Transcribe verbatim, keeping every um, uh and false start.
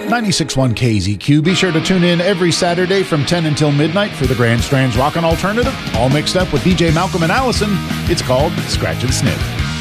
ninety-six point one K Z Q. Be sure to tune in every Saturday from ten until midnight for the Grand Strands Rockin' Alternative, all mixed up with D J Malcolm and Allison. It's called Scratch and Sniff.